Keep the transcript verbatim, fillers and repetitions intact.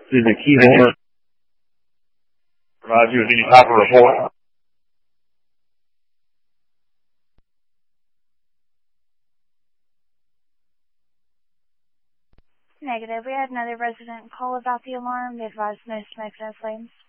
to the key holder. Provide you with any type of report. Negative. We had another resident call about the alarm. They advised no smoke, no flames.